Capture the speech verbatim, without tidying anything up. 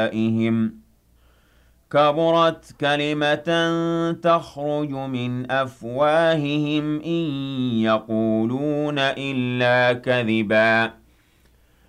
آبائهم ۚ كبرت كلمة تخرج من أفواههم إن يقولون إلا كذبا